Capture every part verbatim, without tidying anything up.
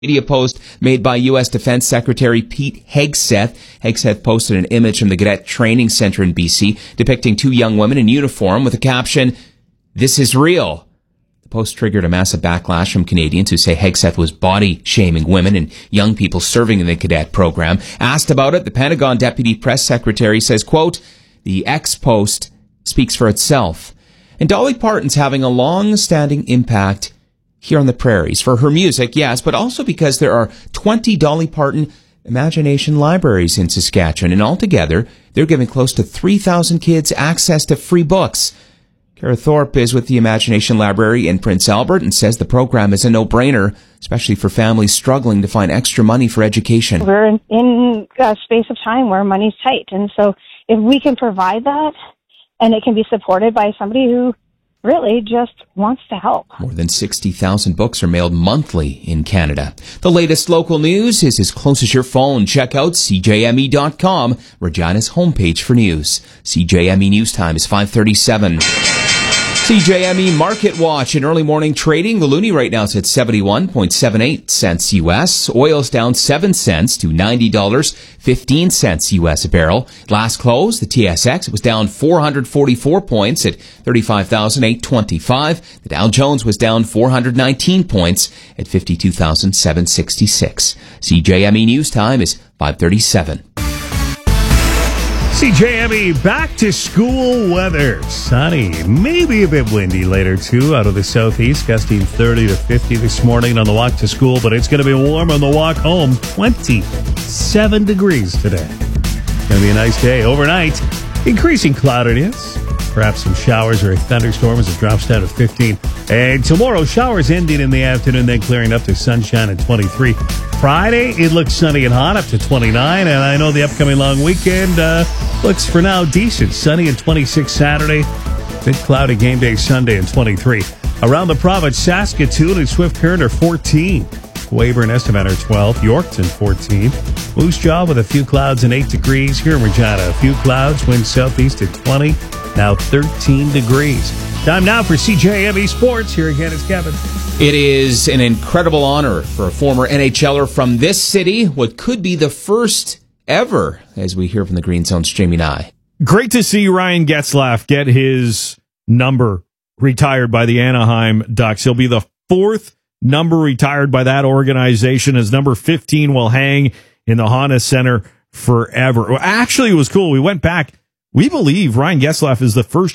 Media post made by U S Defense Secretary Pete Hegseth. Hegseth posted an image from the Cadet Training Center in B C depicting two young women in uniform with the caption, "This is real." The post triggered a massive backlash from Canadians who say Hegseth was body-shaming women and young people serving in the cadet program. Asked about it, the Pentagon Deputy Press Secretary says, quote, "The X post speaks for itself." And Dolly Parton's having a long-standing impact here on the prairies. For her music, yes, but also because there are twenty Dolly Parton Imagination libraries in Saskatchewan, and altogether, they're giving close to three thousand kids access to free books. Kara Thorpe is with the Imagination Library in Prince Albert and says the program is a no-brainer, especially for families struggling to find extra money for education. We're in, in a space of time where money's tight, and so if we can provide that, and it can be supported by somebody who really just wants to help. More than sixty thousand books are mailed monthly in Canada. The latest local news is as close as your phone. Check out C J M E dot com, Regina's homepage for news. C J M E News Time is five thirty-seven. C J M E Market Watch in early morning trading. The loonie right now is at seventy-one point seven eight cents U S. Oil's down seven cents to ninety dollars and fifteen cents U S a barrel. Last close, the T S X was down four hundred forty-four points at thirty-five thousand eight hundred twenty-five. The Dow Jones was down four hundred nineteen points at fifty-two thousand seven hundred sixty-six. C J M E News Time is five thirty-seven. C J M E back to school weather. Sunny, maybe a bit windy later too out of the southeast, gusting thirty to fifty this morning on the walk to school, but it's going to be warm on the walk home. twenty-seven degrees today. Going to be a nice day. Overnight, increasing cloudiness. Perhaps some showers or a thunderstorm as it drops down to fifteen. And tomorrow, showers ending in the afternoon, then clearing up to sunshine at twenty-three. Friday, it looks sunny and hot up to twenty-nine. And I know the upcoming long weekend uh, looks for now decent. Sunny and twenty-six Saturday. Bit cloudy game day Sunday and twenty-three. Around the province, Saskatoon and Swift Current are fourteen. Weyburn and Estevan are twelve. Yorkton fourteen. Moose Jaw with a few clouds and eight degrees. Here in Regina, a few clouds. Wind southeast at twenty. Now thirteen degrees. Time now for C J M E Sports. Here again is Kevin. It is an incredible honor for a former N H L er from this city, what could be the first ever, as we hear from the Green Zone's Jamie Nye. Great to see Ryan Getzlaf get his number retired by the Anaheim Ducks. He'll be the fourth number retired by that organization, as number fifteen will hang in the Honda Center forever. Well, actually, it was cool. We went back. We believe Ryan Getzlaf is the first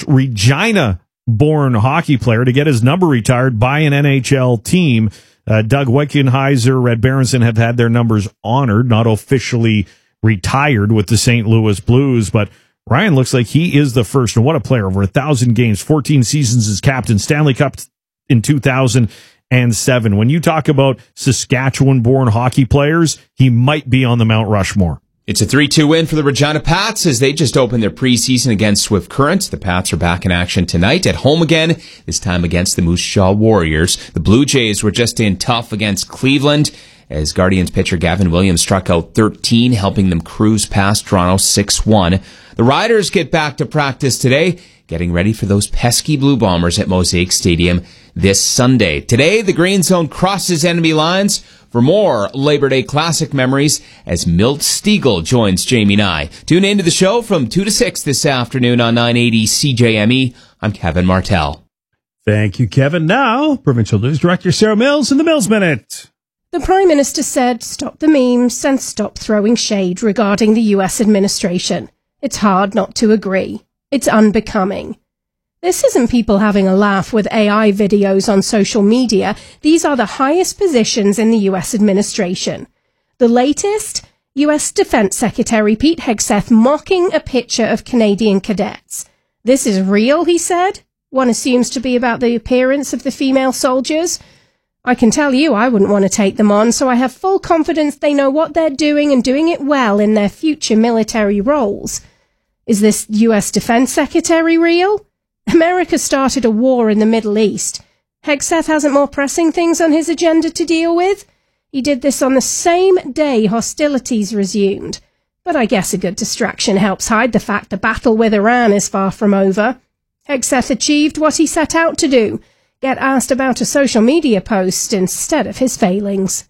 Regina-born hockey player to get his number retired by an N H L team. Uh, Doug Wickenheiser, Red Berenson have had their numbers honored, not officially retired with the Saint Louis Blues, but Ryan looks like he is the first. And what a player. Over one thousand games, fourteen seasons as captain, Stanley Cup in two thousand seven. When you talk about Saskatchewan-born hockey players, he might be on the Mount Rushmore. It's a three two win for the Regina Pats as they just opened their preseason against Swift Current. The Pats are back in action tonight at home again, this time against the Moose Jaw Warriors. The Blue Jays were just in tough against Cleveland as Guardians pitcher Gavin Williams struck out thirteen, helping them cruise past Toronto six one. The Riders get back to practice today, getting ready for those pesky Blue Bombers at Mosaic Stadium this Sunday. Today, the Green Zone crosses enemy lines for more Labor Day Classic memories as Milt Stiegel joins Jamie Nye. Tune into the show from two to six this afternoon on nine eighty C J M E. I'm Kevin Martell. Thank you, Kevin. Now, Provincial News Director Sarah Mills in the Mills Minute. The Prime Minister said, stop the memes and stop throwing shade regarding the U S administration. It's hard not to agree. It's unbecoming. This isn't people having a laugh with A I videos on social media. These are the highest positions in the U S administration. The latest, U S Defense Secretary Pete Hegseth mocking a picture of Canadian cadets. This is real, he said. One assumes to be about the appearance of the female soldiers. I can tell you I wouldn't want to take them on, so I have full confidence they know what they're doing and doing it well in their future military roles. Is this U S Defense Secretary real? America started a war in the Middle East. Hegseth hasn't more pressing things on his agenda to deal with? He did this on the same day hostilities resumed. But I guess a good distraction helps hide the fact the battle with Iran is far from over. Hegseth achieved what he set out to do, get asked about a social media post instead of his failings.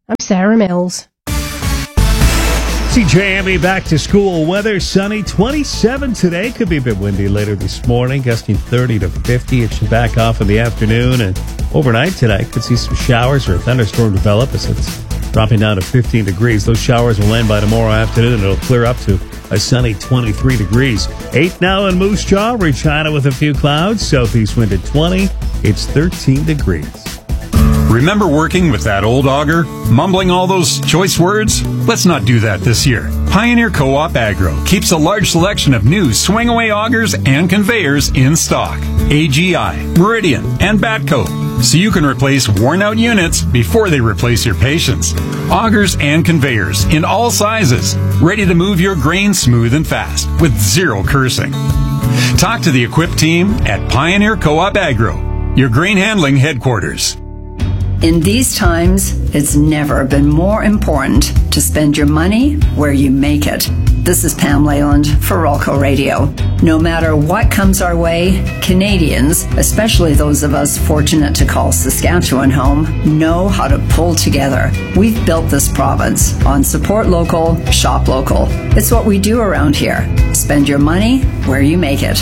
I'm Sarah Mills. C J M E back to school weather. Sunny, twenty-seven today. Could be a bit windy later this morning, gusting thirty to fifty. It should back off in the afternoon. And overnight tonight, could see some showers or a thunderstorm develop as it's dropping down to fifteen degrees. Those showers will end by tomorrow afternoon, and it'll clear up to a sunny twenty-three degrees. eight now in Moose Jaw, Regina with a few clouds. Southeast wind at twenty. It's thirteen degrees. Remember working with that old auger? Mumbling all those choice words? Let's not do that this year. Pioneer Co-op Agro keeps a large selection of new swing-away augers and conveyors in stock. A G I, Meridian, and Batco. So you can replace worn-out units before they replace your patience. Augers and conveyors in all sizes, ready to move your grain smooth and fast with zero cursing. Talk to the equipped team at Pioneer Co-op Agro, your grain handling headquarters. In these times, it's never been more important to spend your money where you make it. This is Pam Leyland for Rolco Radio. No matter what comes our way, Canadians, especially those of us fortunate to call Saskatchewan home, know how to pull together. We've built this province on support local, shop local. It's what we do around here. Spend your money where you make it.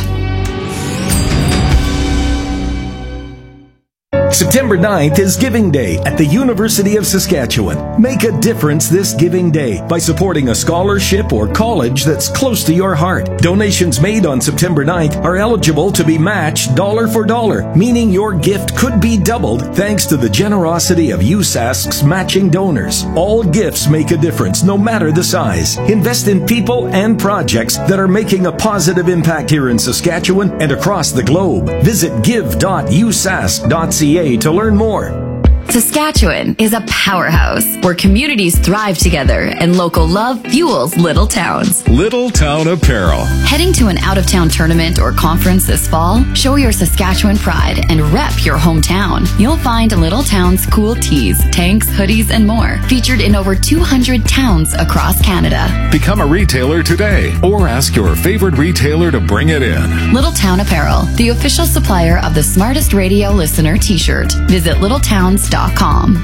September ninth is Giving Day at the University of Saskatchewan. Make a difference this Giving Day by supporting a scholarship or college that's close to your heart. Donations made on September ninth are eligible to be matched dollar for dollar, meaning your gift could be doubled thanks to the generosity of U S A S C's matching donors. All gifts make a difference, no matter the size. Invest in people and projects that are making a positive impact here in Saskatchewan and across the globe. Visit give dot u s a s c dot c a to learn more. Saskatchewan is a powerhouse where communities thrive together and local love fuels little towns. Little Town Apparel. Heading to an out-of-town tournament or conference this fall? Show your Saskatchewan pride and rep your hometown. You'll find Little Town's cool tees, tanks, hoodies, and more featured in over two hundred towns across Canada. Become a retailer today or ask your favorite retailer to bring it in. Little Town Apparel, the official supplier of the Smartest Radio Listener t-shirt. Visit little towns dot com.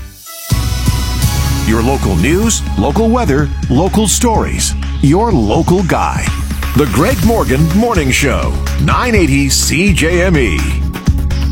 Your local news, local weather, local stories. Your local guy. The Greg Morgan Morning Show. nine eighty C J M E.